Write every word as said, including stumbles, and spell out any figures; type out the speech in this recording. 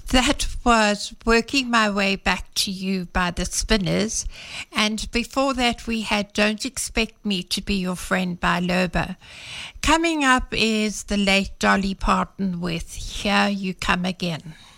That was Working My Way Back to You by the Spinners. And before that, we had Don't Expect Me to Be Your Friend by Loba. Coming up is the late Dolly Parton with Here You Come Again.